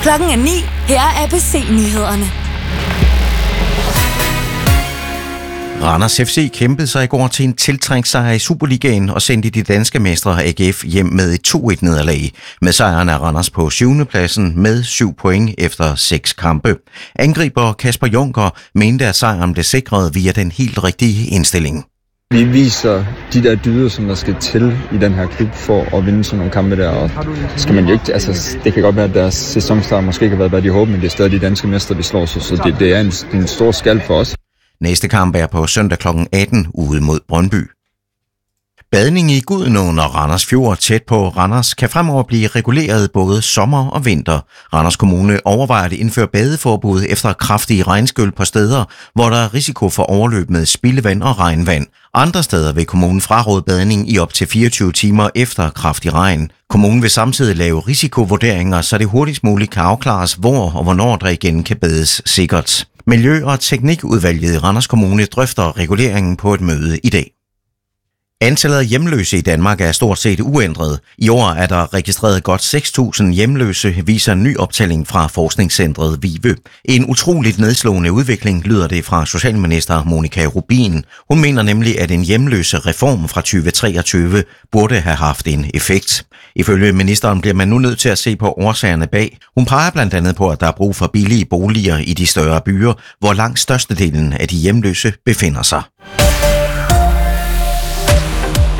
Klokken er 9. Her er ABC-nyhederne. Randers FC kæmpede sig i går til en tiltrængt sejr i Superligaen og sendte de danske mestre AGF hjem med et 2-1-nederlag. Med sejren er Randers på 7. pladsen med 7 point efter 6 kampe. Angriber Kasper Junker mente, at sejren blev sikret via den helt rigtige indstilling. Vi viser de der dyder, som der skal til i den her klub for at vinde sådan nogle kampe der. Og skal man jo ikke, altså, det kan godt være, at deres sæsonstart måske ikke har været, hvad de håber, men det er stadig de danske mestre, vi slår sig, så det er en stor skal for os. Næste kamp er på søndag kl. 18 ude mod Brøndby. Badning i Gudenåen og Randers Fjord tæt på Randers kan fremover blive reguleret både sommer og vinter. Randers Kommune overvejer at indføre badeforbud efter kraftige regnskyl på steder, hvor der er risiko for overløb med spildevand og regnvand. Andre steder vil kommunen fraråde badning i op til 24 timer efter kraftig regn. Kommunen vil samtidig lave risikovurderinger, så det hurtigst muligt kan afklares, hvor og hvornår der igen kan bades sikkert. Miljø- og Teknikudvalget i Randers Kommune drøfter reguleringen på et møde i dag. Antallet af hjemløse i Danmark er stort set uændret. I år er der registreret godt 6.000 hjemløse, viser en ny optælling fra forskningscentret VIVE. En utroligt nedslående udvikling, lyder det fra socialminister Monica Rubin. Hun mener nemlig, at en hjemløse reform fra 2023 burde have haft en effekt. Ifølge ministeren bliver man nu nødt til at se på årsagerne bag. Hun peger blandt andet på, at der er brug for billige boliger i de større byer, hvor langt størstedelen af de hjemløse befinder sig.